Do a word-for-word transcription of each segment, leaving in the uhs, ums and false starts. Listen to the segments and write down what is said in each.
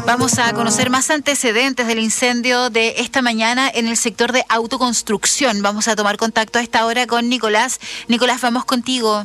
Vamos a conocer más antecedentes del incendio de esta mañana en el sector de autoconstrucción. Vamos a tomar contacto a esta hora con Nicolás. Nicolás, vamos contigo.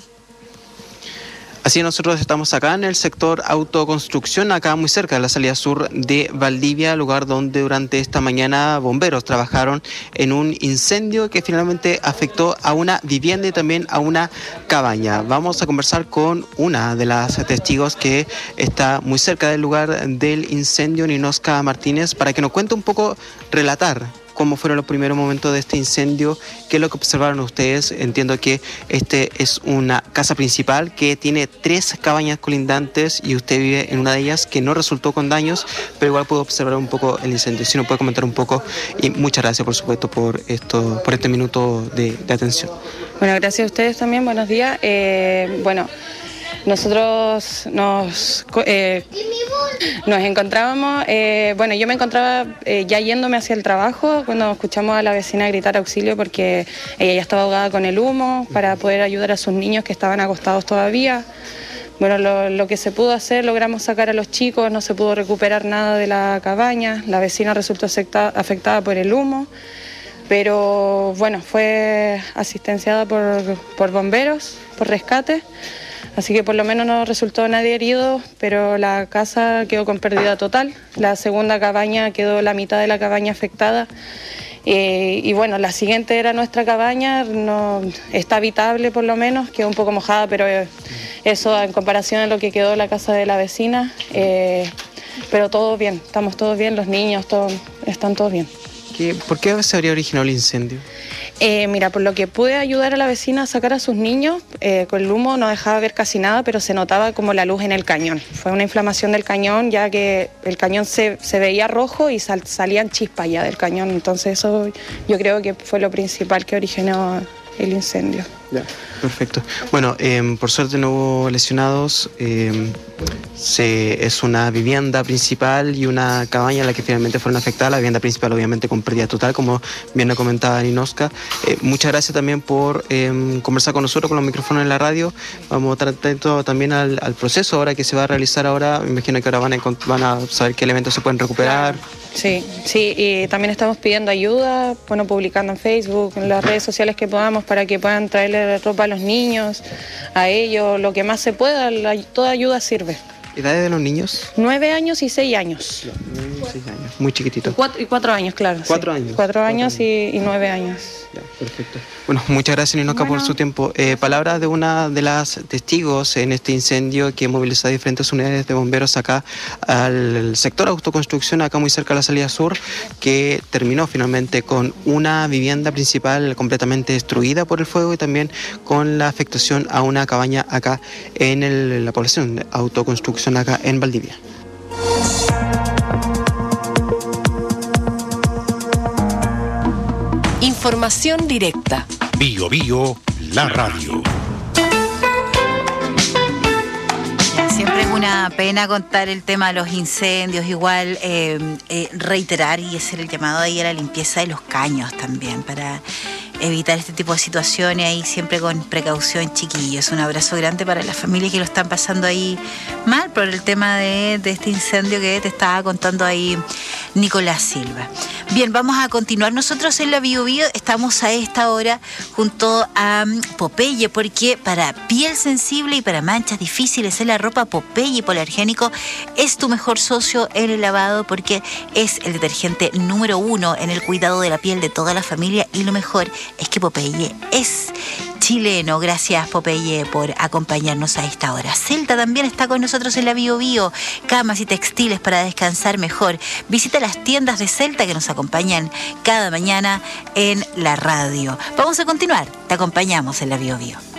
Así nosotros estamos acá en el sector autoconstrucción, acá muy cerca de la salida sur de Valdivia, lugar donde durante esta mañana bomberos trabajaron en un incendio que finalmente afectó a una vivienda y también a una cabaña. Vamos a conversar con una de las testigos que está muy cerca del lugar del incendio, Ninoska Martínez, para que nos cuente un poco, relatar cómo fueron los primeros momentos de este incendio, qué es lo que observaron ustedes. Entiendo que este es una casa principal que tiene tres cabañas colindantes y usted vive en una de ellas que no resultó con daños, pero igual pudo observar un poco el incendio. Si nos puede comentar un poco, y muchas gracias por supuesto por esto, por este minuto de, de atención. Bueno, gracias a ustedes también, buenos días. Eh, bueno, nosotros nos, eh, nos encontrábamos, eh, bueno, yo me encontraba eh, ya yéndome hacia el trabajo cuando escuchamos a la vecina gritar auxilio porque ella ya estaba ahogada con el humo para poder ayudar a sus niños que estaban acostados todavía. Bueno, lo, lo que se pudo hacer, logramos sacar a los chicos, no se pudo recuperar nada de la cabaña, la vecina resultó afectada, afectada por el humo, pero bueno, fue asistenciada por, por bomberos, por rescate. Así que por lo menos no resultó nadie herido, pero la casa quedó con pérdida total. La segunda cabaña quedó la mitad de la cabaña afectada. Eh, y bueno, la siguiente era nuestra cabaña, no, está habitable por lo menos, quedó un poco mojada, pero eso en comparación a lo que quedó la casa de la vecina. Eh, pero todo bien, estamos todos bien, los niños todo, están todos bien. ¿Qué, ¿Por qué se habría originado el incendio? Eh, mira, por lo que pude ayudar a la vecina a sacar a sus niños, eh, con el humo no dejaba ver casi nada, pero se notaba como la luz en el cañón. Fue una inflamación del cañón, ya que el cañón se, se veía rojo y sal, salían chispas ya del cañón. Entonces eso yo creo que fue lo principal que originó el incendio. Ya, perfecto. Bueno, eh, por suerte no hubo lesionados. Eh, se, es una vivienda principal y una cabaña la que finalmente fueron afectadas. La vivienda principal obviamente con pérdida total, como bien lo comentaba Ninoska. Eh, muchas gracias también por eh, conversar con nosotros con los micrófonos en la radio. Vamos a estar atentos también al, al proceso ahora que se va a realizar ahora. Me imagino que ahora van a, van a saber qué elementos se pueden recuperar. Sí, sí, y también estamos pidiendo ayuda, bueno, publicando en Facebook, en las redes sociales que podamos para que puedan traerle ropa a los niños, a ellos, lo que más se pueda, la, toda ayuda sirve. ¿Edades de los niños? Nueve años y seis años. No, nueve y seis años, muy chiquitito. Cuatro, y cuatro años, claro. Cuatro sí. años. Cuatro años, cuatro años. Y, y nueve años. Ya, perfecto. Bueno, muchas gracias Ninoska bueno. por su tiempo. Eh, palabras de una de las testigos en este incendio que movilizó a diferentes unidades de bomberos acá al sector autoconstrucción, acá muy cerca de la salida sur, que terminó finalmente con una vivienda principal completamente destruida por el fuego y también con la afectación a una cabaña acá en el, la población de autoconstrucción acá en Valdivia. Información directa. Bio Bio, la radio. Siempre es una pena contar el tema de los incendios, igual eh, eh, reiterar y hacer el llamado ahí a la limpieza de los caños también para evitar este tipo de situaciones ahí siempre con precaución, chiquillos. Un abrazo grande para las familias que lo están pasando ahí mal por el tema de, de este incendio que te estaba contando ahí Nicolás Silva. Bien, vamos a continuar nosotros en la Bio Bio. Estamos a esta hora junto a Popeye, porque para piel sensible y para manchas difíciles en la ropa, Popeye Hipoalergénico es tu mejor socio en el lavado, porque es el detergente número uno en el cuidado de la piel de toda la familia, y lo mejor es que Popeye es chileno. Gracias Popeye por acompañarnos a esta hora. Celta también está con nosotros en la Bio Bio, camas y textiles para descansar mejor. Visita las tiendas de Celta que nos acompañan cada mañana en la radio. Vamos a continuar, te acompañamos en la Bio Bio.